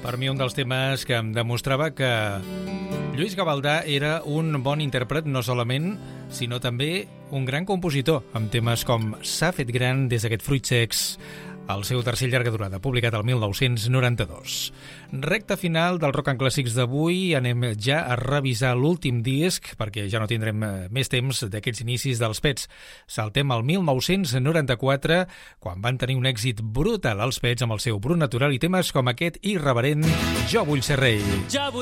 Per mi un dels temes que em demostrava que Lluís Gavaldà era un bon intèrpret no solament, sinó també un gran compositor, amb temes com S'ha fet gran des d'aquest Fruits secs, el seu tercer llarga durada, publicat el 1992. Recta final del Rock and Clàssics d'avui, anem ja a revisar l'últim disc, perquè ja no tindrem més temps d'aquests inicis dels Pets. Saltem al 1994, quan van tenir un èxit brutal els Pets amb el seu brut natural i temes com aquest irreverent Jo vull ser rei.